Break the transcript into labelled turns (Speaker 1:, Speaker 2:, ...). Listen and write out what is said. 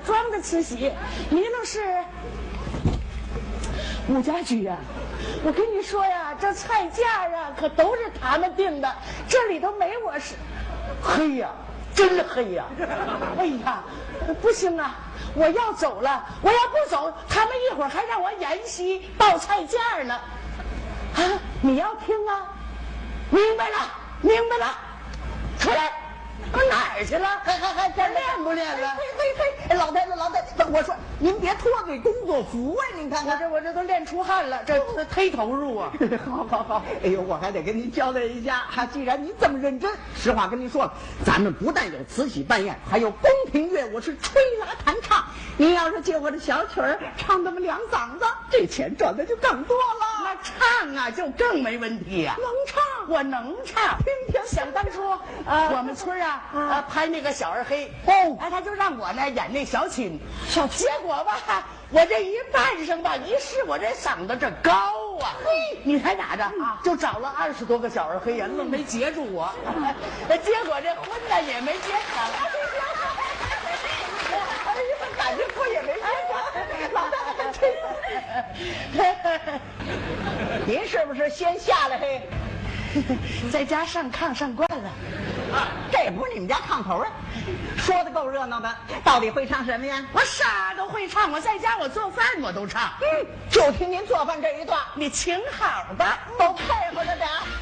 Speaker 1: 装的慈禧，您那是物家居呀。我跟你说呀，这菜价啊可都是他们定的，这里头没我是。黑呀，真黑呀！哎呀，不行啊！我要走了，我要不走，他们一会儿还让我演戏报菜价呢。啊，你要听啊？明白了，明白了，出来。我哪儿去了？还练不练了？
Speaker 2: 嘿，老太太，我说您别脱给工作服啊！您看看，
Speaker 1: 我这都练出汗了，这忒投入啊！
Speaker 2: 好，哎呦，我还得跟您交代一下，既然您这么认真，实话跟您说了，咱们不但有慈禧扮演，还有宫廷乐舞是吹拉弹唱。您要是借我的小曲儿唱那么2嗓子，这钱赚的就更多了。
Speaker 1: 那唱啊，就更没问题呀！
Speaker 2: 能唱，
Speaker 1: 我能唱。
Speaker 2: 听听，
Speaker 1: 想当初我们村拍那个小二黑他就让我呢演那小青，结果吧，我这一扮上吧，一试我这嗓子这高啊，你猜咋着就找了20多个小二黑呀，愣没截住我，结果这婚呢也没结成。
Speaker 2: 哎呀，感觉我也没结成，老大这，您是不是先下来嘿？
Speaker 1: 在家上炕上惯了，
Speaker 2: 这不是你们家炕头啊？说的够热闹的，到底会唱什么呀？
Speaker 1: 我啥都会唱，我在家我做饭我都唱。
Speaker 2: 就听您做饭这一段，
Speaker 1: 你请好吧，
Speaker 2: 都配合着点。